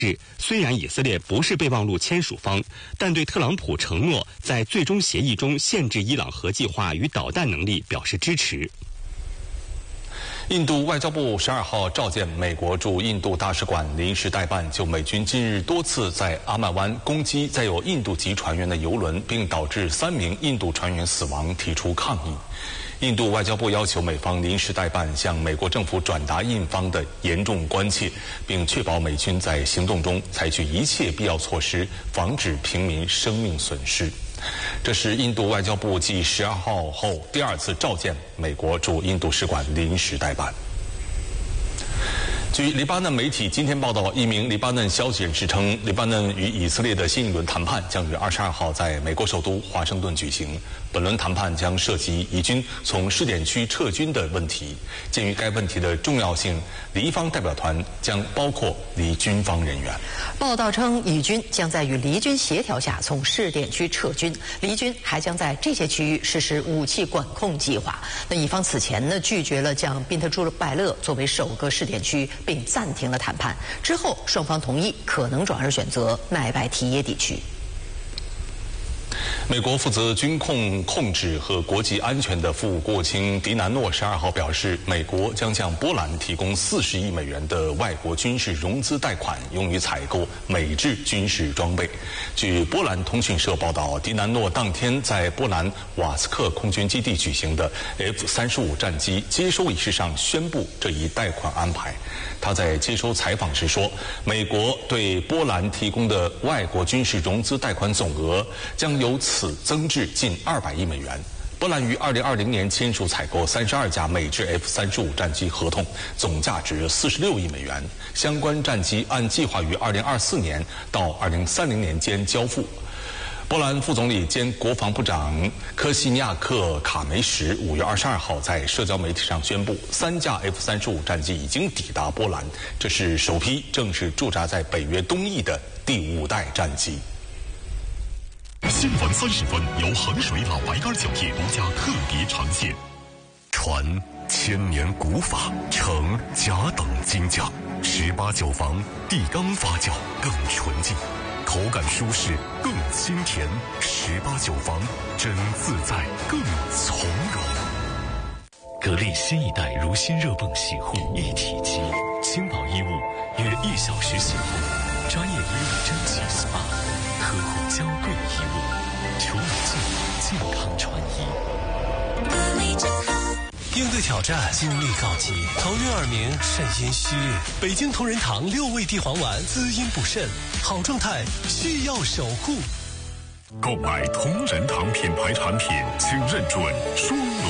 虽然以色列不是备忘录签署方，但对特朗普承诺在最终协议中限制伊朗核计划与导弹能力表示支持。 印度外交部12号召见美国驻印度大使馆临时代办，就美军近日多次在阿曼湾攻击载有印度籍船员的油轮，并导致3名印度船员死亡提出抗议。印度外交部要求美方临时代办向美国政府转达印方的严重关切，并确保美军在行动中采取一切必要措施，防止平民生命损失。这是印度外交部继12号后第2次召见美国驻印度使馆临时代办。据黎巴嫩媒体今天报道，一名黎巴嫩消息人士称，黎巴嫩与以色列的新一轮谈判将于22号在美国首都华盛顿举行。本轮谈判将涉及以军从试点区撤军的问题。鉴于该问题的重要性，黎方代表团将包括黎军方人员。 报道称，以军将在与黎军协调下从试点区撤军，黎军还将在这些区域实施武器管控计划。那以方此前呢拒绝了将宾特朱拜勒作为首个试点区，并暂停了谈判。之后双方同意可能转而选择奈拜提耶地区。 美国负责军控制和国际安全的副国务卿迪南诺12号表示，美国将向波兰提供40亿美元的外国军事融资贷款，用于采购美制军事装备。据波兰通讯社报道，迪南诺当天在波兰瓦斯克空军基地举行的 F-35战机接收仪式上宣布这一贷款安排。他在接受采访时说，美国对波兰提供的外国军事融资贷款总额将由此增至近200亿美元。波兰于2020年签署采购32架美制 F-35战机合同，总价值46亿美元。相关战机按计划于2024年到2030年间交付。波兰副总理兼国防部长科西尼亚克卡梅什5月22号在社交媒体上宣布，3架 F-35战机已经抵达波兰，这是首批正式驻扎在北约东翼的第5代战机。 新闻30分由衡水老白干酒业独家特别呈现。传千年古法，承甲等精匠，18酒坊地缸发酵更纯净，口感舒适更清甜，18酒坊真自在更从容。格力新一代如新热泵洗护一体机，轻薄衣物约1小时洗护，专业衣物蒸汽 SPA， 呵护娇贵衣物，除霉净，健康穿衣。 格力真好。 应对挑战，精力告急，头晕耳鸣，肾阴虚。北京同仁堂6味地黄丸，滋阴补肾，好状态需要守护。 购买同仁堂品牌产品，请认准双龙